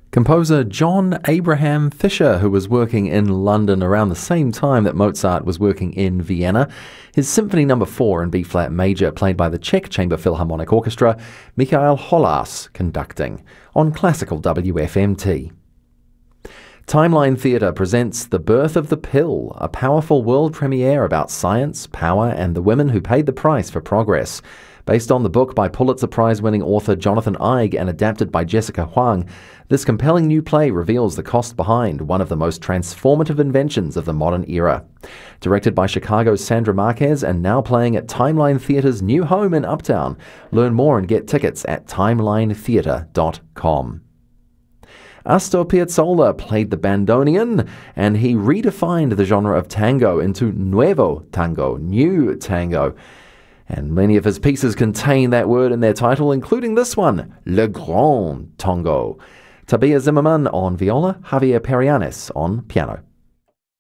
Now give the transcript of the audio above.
Composer John Abraham Fischer, who was working in London around the same time that Mozart was working in Vienna. His Symphony No. 4 in B-flat major, played by the Czech Chamber Philharmonic Orchestra, Michael Hollas conducting, on Classical WFMT. Timeline Theatre presents The Birth of the Pill, a powerful world premiere about science, power, and the women who paid the price for progress. Based on the book by Pulitzer Prize-winning author Jonathan Eig and adapted by Jessica Huang, this compelling new play reveals the cost behind one of the most transformative inventions of the modern era. Directed by Chicago's Sandra Marquez and now playing at Timeline Theatre's new home in Uptown. Learn more and get tickets at timelinetheatre.com. Astor Piazzolla played the bandoneon, and he redefined the genre of tango into nuevo tango, new tango. And many of his pieces contain that word in their title, including this one, Le Grand Tango. Tabea Zimmerman on viola, Javier Perianes on piano.